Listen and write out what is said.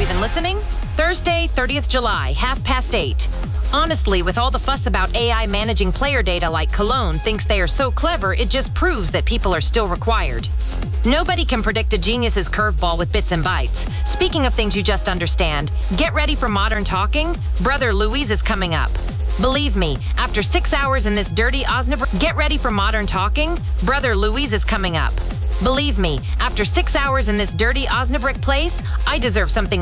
even listening? Thursday, 30th July, 8:30. Honestly, with all the fuss about AI managing player data like Cologne thinks they are so clever, it just proves that people are still required. Nobody can predict a genius's curveball with bits and bytes. Speaking of things you just understand, get ready for modern talking. Brother Louise is coming up. Believe me, after 6 hours in this dirty Osnabrück, get ready for modern talking. Brother Louise is coming up. Believe me, after 6 hours in this dirty Osnabrück place, I deserve something